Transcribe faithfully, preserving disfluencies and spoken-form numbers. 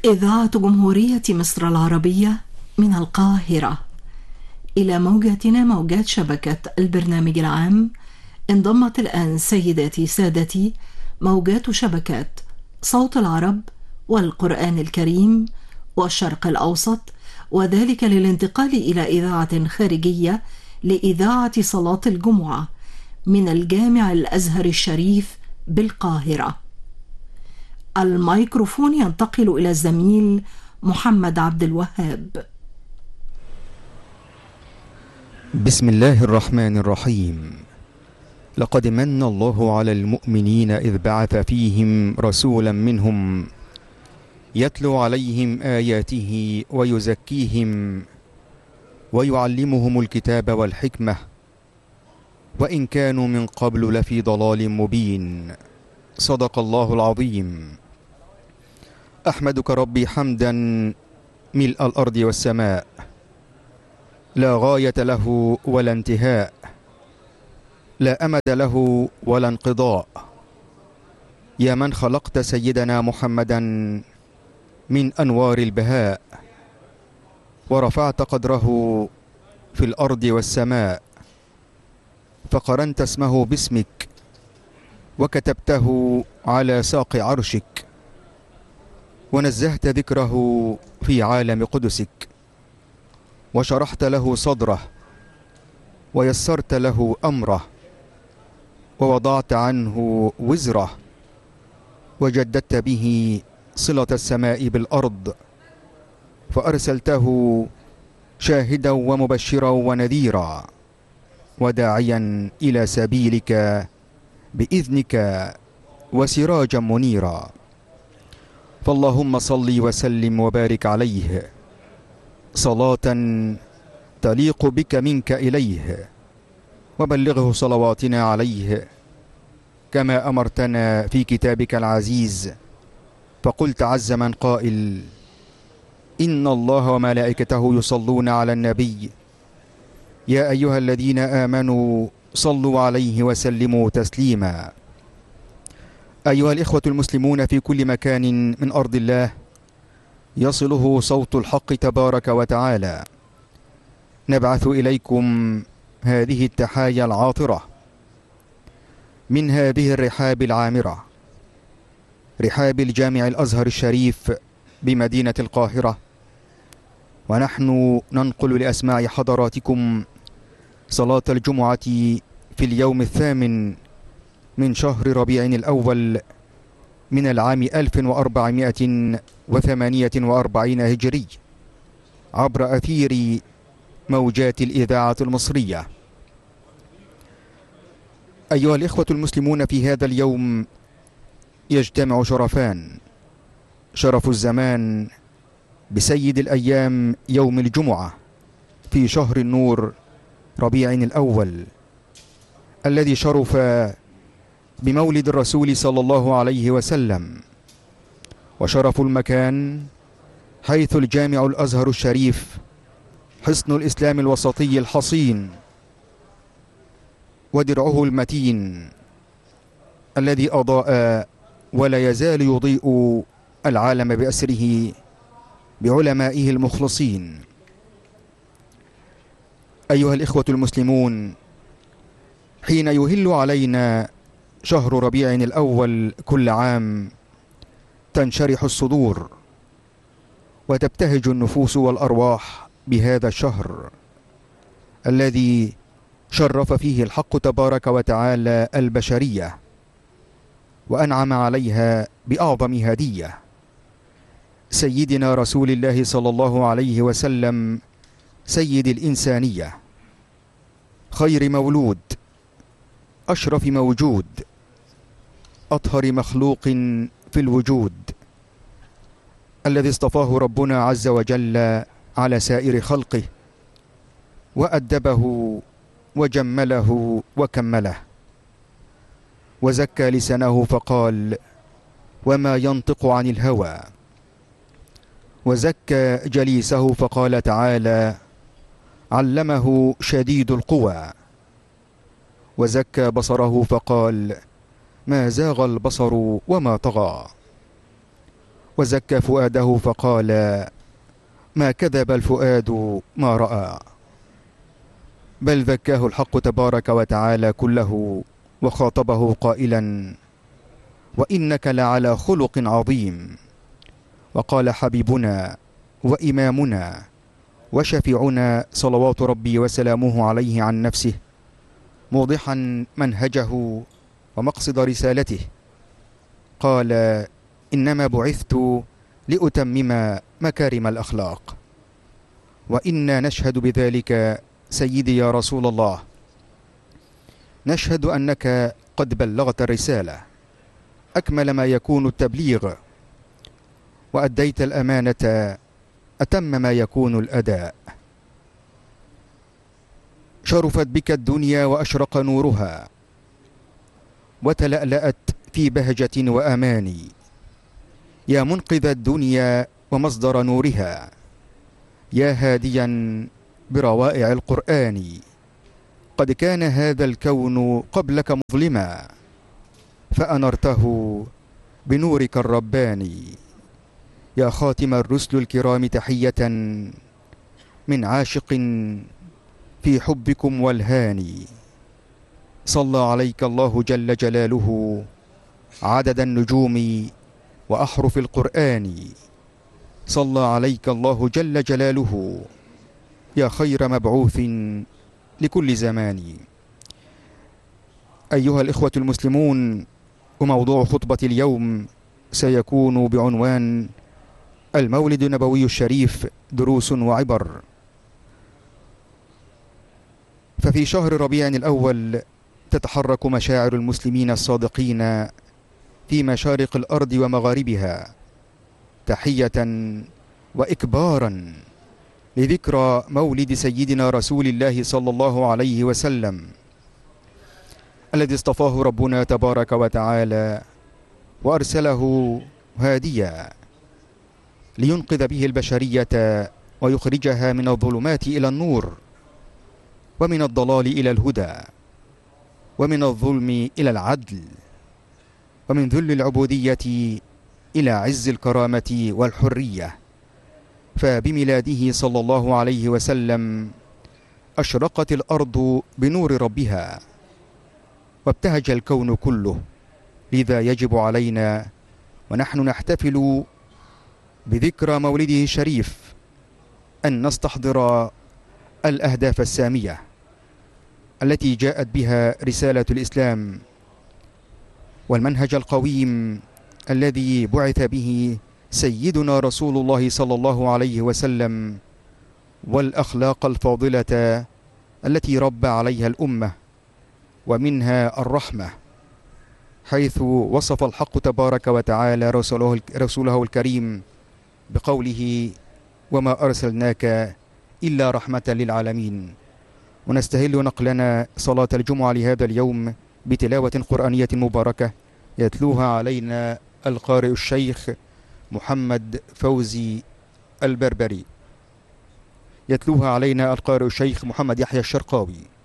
إذاعة جمهورية مصر العربية من القاهرة. إلى موجاتنا موجات شبكة البرنامج العام انضمت الآن سيداتي سادتي موجات شبكات صوت العرب والقرآن الكريم والشرق الأوسط، وذلك للانتقال إلى إذاعة خارجية لإذاعة صلاة الجمعة من الجامع الأزهر الشريف بالقاهرة. الميكروفون ينتقل إلى الزميل محمد عبد الوهاب. بسم الله الرحمن الرحيم. لقد من الله على المؤمنين إذ بعث فيهم رسولا منهم يتلو عليهم آياته ويزكيهم ويعلمهم الكتاب والحكمة وإن كانوا من قبل لفي ضلال مبين. صدق الله العظيم. أحمدك ربي حمدا ملء الأرض والسماء، لا غاية له ولا انتهاء، لا أمد له ولا انقضاء. يا من خلقت سيدنا محمدا من أنوار البهاء، ورفعت قدره في الأرض والسماء، فقرنت اسمه باسمك وكتبته على ساق عرشك، ونزهت ذكره في عالم قدسك، وشرحت له صدره ويسرت له أمره، ووضعت عنه وزره، وجددت به صلة السماء بالأرض، فأرسلته شاهدا ومبشرا ونذيرا وداعيا إلى سبيلك بإذنك وسراجا منيرا. فاللهم صل وسلم وبارك عليه صلاة تليق بك منك إليه، وبلغه صلواتنا عليه كما أمرتنا في كتابك العزيز، فقلت عز من قائل: إن الله وملائكته يصلون على النبي يا أيها الذين آمنوا صلوا عليه وسلموا تسليما. أيها الإخوة المسلمون في كل مكان من أرض الله يصله صوت الحق تبارك وتعالى، نبعث إليكم هذه التحايا العاطرة من هذه الرحاب العامرة، رحاب الجامع الأزهر الشريف بمدينة القاهرة، ونحن ننقل لأسماع حضراتكم صلاة الجمعة في اليوم الثامن من شهر ربيع الأول من العام ألف وأربعمائة وثمانية وأربعين هجري، عبر أثير موجات الإذاعة المصرية. أيها الإخوة المسلمون، في هذا اليوم يجتمع شرفان: شرف الزمان بسيد الأيام يوم الجمعة في شهر النور ربيع الأول الذي شرف بمولد الرسول صلى الله عليه وسلم، وشرف المكان حيث الجامع الأزهر الشريف حصن الإسلام الوسطي الحصين ودرعه المتين الذي أضاء ولا يزال يضيء العالم بأسره بعلمائه المخلصين. أيها الإخوة المسلمون، حين يهل علينا شهر ربيع الأول كل عام تنشرح الصدور وتبتهج النفوس والأرواح بهذا الشهر الذي شرف فيه الحق تبارك وتعالى البشرية وأنعم عليها بأعظم هدية، سيدنا رسول الله صلى الله عليه وسلم، سيد الإنسانية، خير مولود، أشرف موجود، أطهر مخلوق في الوجود، الذي اصطفاه ربنا عز وجل على سائر خلقه وأدبه وجمله وكمله، وزكى لسانه فقال: وما ينطق عن الهوى، وزكى جليسه فقال تعالى: علمه شديد القوى، وزكى بصره فقال: ما زاغ البصر وما طغى، وزكى فؤاده فقال: ما كذب الفؤاد ما رأى. بل ذكاه الحق تبارك وتعالى كله وخاطبه قائلا: وإنك لعلى خلق عظيم. وقال حبيبنا وإمامنا وشفيعنا صلوات ربي وسلامه عليه عن نفسه، موضحا منهجه ومقصد رسالته، قال: إنما بعثت لأتمم مكارم الأخلاق. وإنا نشهد بذلك سيدي يا رسول الله، نشهد أنك قد بلغت الرسالة أكمل ما يكون التبليغ، وأديت الأمانة أتم ما يكون الأداء. شرفت بك الدنيا وأشرق نورها، وتلألأت في بهجة وأمان، يا منقذ الدنيا ومصدر نورها، يا هاديا بروائع القرآن. قد كان هذا الكون قبلك مظلما، فأنرته بنورك الرباني، يا خاتم الرسل الكرام تحية من عاشق في حبكم والهاني. صلى عليك الله جل جلاله عدد النجوم وأحرف القرآن. صلى عليك الله جل جلاله يا خير مبعوث لكل زمان. أيها الإخوة المسلمون، وموضوع خطبة اليوم سيكون بعنوان المولد النبوي الشريف دروس وعبر. ففي شهر ربيع الأول تتحرك مشاعر المسلمين الصادقين في مشارق الأرض ومغاربها تحية وإكبارا لذكرى مولد سيدنا رسول الله صلى الله عليه وسلم، الذي اصطفاه ربنا تبارك وتعالى وأرسله هاديا لينقذ به البشرية ويخرجها من الظلمات إلى النور، ومن الضلال إلى الهدى، ومن الظلم إلى العدل، ومن ذل العبودية إلى عز الكرامة والحرية. فبميلاده صلى الله عليه وسلم أشرقت الأرض بنور ربها، وابتهج الكون كله. لذا يجب علينا ونحن نحتفل بذكرى مولده الشريف أن نستحضر الأهداف السامية التي جاءت بها رسالة الإسلام، والمنهج القويم الذي بعث به سيدنا رسول الله صلى الله عليه وسلم، والأخلاق الفاضلة التي ربى عليها الأمة، ومنها الرحمة، حيث وصف الحق تبارك وتعالى رسوله, رسوله الكريم بقوله: وما أرسلناك إلا رحمة للعالمين. ونستهل نقلنا صلاة الجمعة لهذا اليوم بتلاوة قرآنية مباركة يتلوها علينا القارئ الشيخ محمد فوزي البربري. يتلوها علينا القارئ الشيخ محمد يحيى الشرقاوي.